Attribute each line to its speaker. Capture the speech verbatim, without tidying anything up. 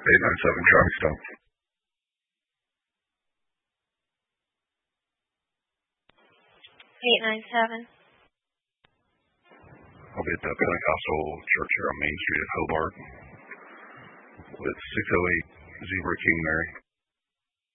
Speaker 1: eight nine seven, Charlie Stone.
Speaker 2: eight nine seven.
Speaker 1: I'll be at the Pentecostal church here on Main Street at Hobart with six oh eight Zebra King Mary.